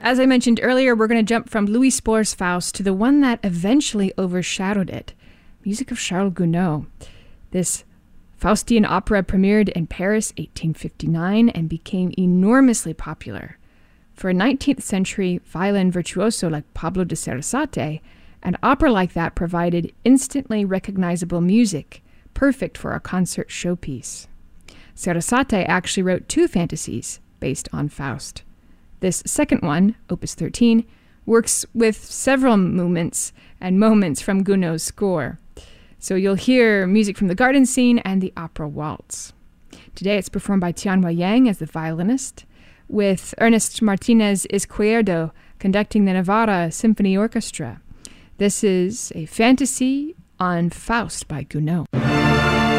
As I mentioned earlier, we're going to jump from Louis Spohr's Faust to the one that eventually overshadowed it, music of Charles Gounod. This Faustian opera premiered in Paris 1859 and became enormously popular. For a 19th century violin virtuoso like Pablo de Sarasate, an opera like that provided instantly recognizable music, perfect for a concert showpiece. Sarasate actually wrote 2 fantasies based on Faust. This second one, Opus 13, works with several movements and moments from Gounod's score. So you'll hear music from the garden scene and the opera waltz. Today it's performed by Tianhua Yang as the violinist, with Ernest Martinez Izquierdo conducting the Navarra Symphony Orchestra. This is a fantasy on Faust by Gounod.